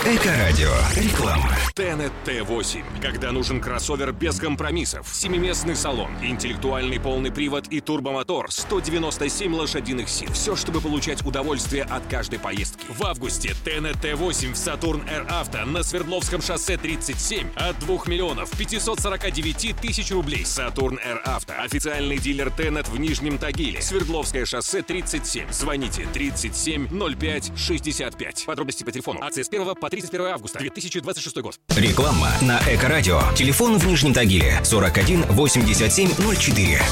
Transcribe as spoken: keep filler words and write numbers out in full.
Эко-радио. Реклама. Тенет Т восемь. Когда нужен кроссовер без компромиссов. Семиместный салон, интеллектуальный полный привод и турбомотор. сто девяносто семь лошадиных сил. Все, чтобы получать удовольствие от каждой поездки. В августе Тенет Т восемь в Сатурн Р Авто на Свердловском шоссе тридцать семь от двух миллионов пятьсот сорок девять тысяч рублей. Сатурн Р Авто. Официальный дилер Тенет в Нижнем Тагиле. Свердловское шоссе тридцать семь. Звоните тридцать семь ноль пять шестьдесят пять. Подробности по телефону. Акция с первого по тридцать первое августа две тысячи двадцать шестой год. Реклама на Эко-радио. Телефон в Нижнем Тагиле сорок один восемьдесят семь ноль четыре.